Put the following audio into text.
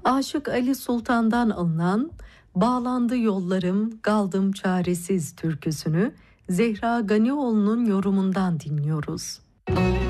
Aşık Ali Sultan'dan alınan "Bağlandı Yollarım, Kaldım Çaresiz" türküsünü Zehra Ganioğlu'nun yorumundan dinliyoruz.